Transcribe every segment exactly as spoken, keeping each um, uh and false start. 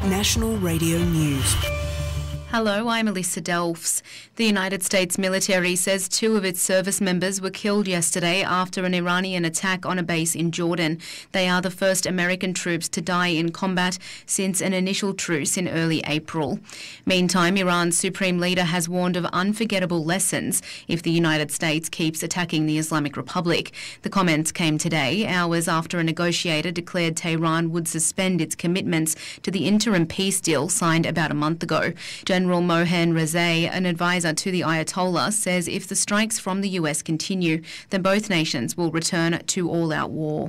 National Radio News. Hello, I'm Alyssa Delfs. The United States military says two of its service members were killed yesterday after an Iranian attack on a base in Jordan. They are the first American troops to die in combat since an initial truce in early April. Meantime, Iran's supreme leader has warned of unforgettable lessons if the United States keeps attacking the Islamic Republic. The comments came today, hours after a negotiator declared Tehran would suspend its commitments to the interim peace deal signed about a month ago. General Mohan Rezai, an advisor to the Ayatollah, says if the strikes from the U S continue, then both nations will return to all-out war.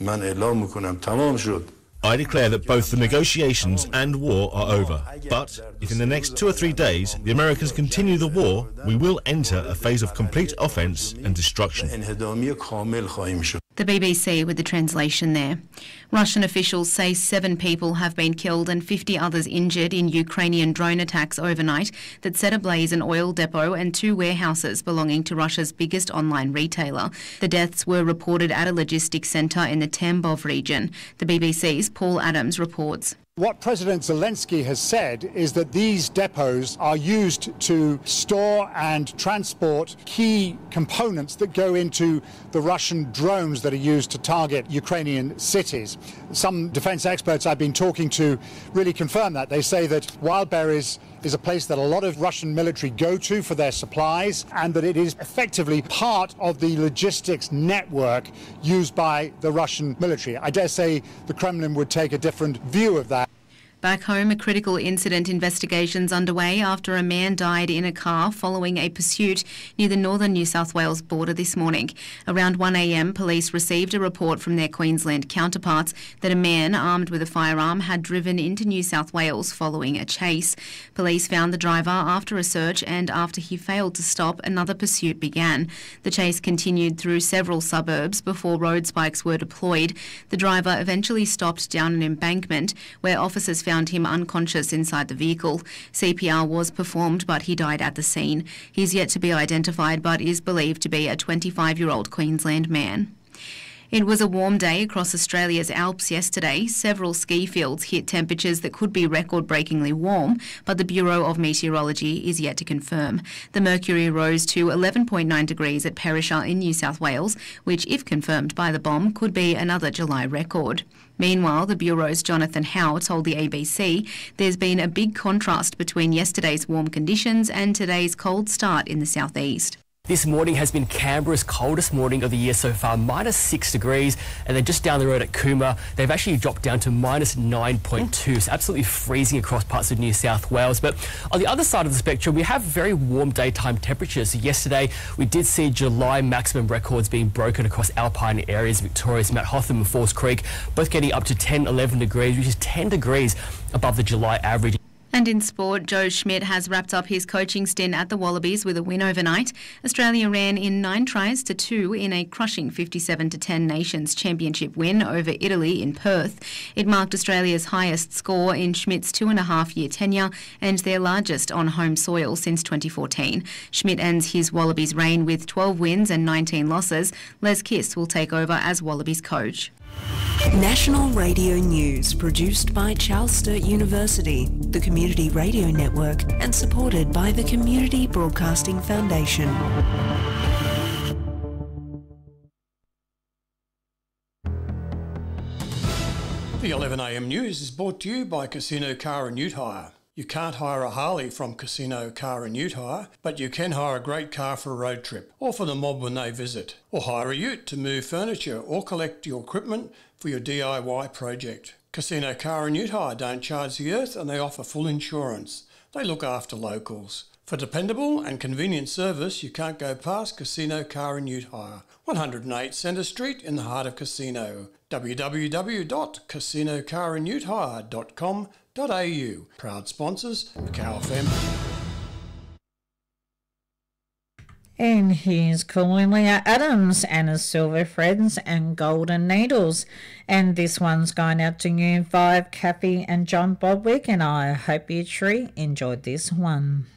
I declare that both the negotiations and war are over. But if in the next two or three days the Americans continue the war, we will enter a phase of complete offence and destruction. The B B C with the translation there. Russian officials say seven people have been killed and fifty others injured in Ukrainian drone attacks overnight that set ablaze an oil depot and two warehouses belonging to Russia's biggest online retailer. The deaths were reported at a logistics centre in the Tambov region. The B B C's Paul Adams reports. What President Zelensky has said is that these depots are used to store and transport key components that go into the Russian drones that are used to target Ukrainian cities. Some defence experts I've been talking to really confirm that. They say that Wildberries is a place that a lot of Russian military go to for their supplies, and that it is effectively part of the logistics network used by the Russian military. I dare say the Kremlin would take a different view of that. Back home, a critical incident investigation's underway after a man died in a car following a pursuit near the northern New South Wales border this morning. Around one a m, police received a report from their Queensland counterparts that a man armed with a firearm had driven into New South Wales following a chase. Police found the driver after a search, and after he failed to stop, another pursuit began. The chase continued through several suburbs before road spikes were deployed. The driver eventually stopped down an embankment where officers found him unconscious inside the vehicle. C P R was performed, but he died at the scene. He's yet to be identified, but is believed to be a twenty-five-year-old Queensland man. It was a warm day across Australia's Alps yesterday. Several ski fields hit temperatures that could be record-breakingly warm, but the Bureau of Meteorology is yet to confirm. The mercury rose to eleven point nine degrees at Perisher in New South Wales, which, if confirmed by the B O M, could be another July record. Meanwhile, the Bureau's Jonathan Howe told the A B C there's been a big contrast between yesterday's warm conditions and today's cold start in the southeast. This morning has been Canberra's coldest morning of the year so far, minus six degrees, and then just down the road at Cooma, they've actually dropped down to minus nine point two, so absolutely freezing across parts of New South Wales. But on the other side of the spectrum, we have very warm daytime temperatures. So yesterday, we did see July maximum records being broken across alpine areas, Victoria's Mount Hotham and Falls Creek, both getting up to ten, eleven degrees, which is ten degrees above the July average. And in sport, Joe Schmidt has wrapped up his coaching stint at the Wallabies with a win overnight. Australia ran in nine tries to two in a crushing fifty-seven to ten Nations Championship win over Italy in Perth. It marked Australia's highest score in Schmidt's two-and-a-half-year tenure and their largest on home soil since twenty fourteen. Schmidt ends his Wallabies reign with twelve wins and nineteen losses. Les Kiss will take over as Wallabies coach. National Radio News, produced by Charles Sturt University, the Community Radio Network, and supported by the Community Broadcasting Foundation. The eleven a m news is brought to you by Casino Car and Ute Hire. You can't hire a Harley from Casino Car and Ute Hire, but you can hire a great car for a road trip, or for the mob when they visit, or hire a ute to move furniture, or collect your equipment for your D I Y project. Casino Car and Ute Hire don't charge the earth, and they offer full insurance. They look after locals. For dependable and convenient service, you can't go past Casino Car and Ute Hire, one oh eight Centre Street in the heart of Casino. w w w dot casino car and ute hire dot com dot a u. Proud sponsors, Macau F M. And here's calling Leah Adams, Anna Silver Threads and Golden Needles. And this one's going out to you, Vive, Kathy and John Bodwick, and I hope you truly enjoyed this one.